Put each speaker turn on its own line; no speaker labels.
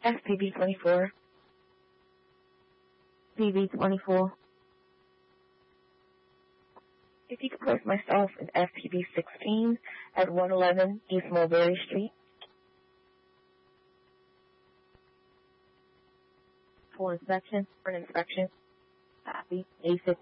FPB-24.
BB-24.
If you could place myself in FPB-16 at 111 East Mulberry Street.
For inspection.
For an inspection.
Copy. A50.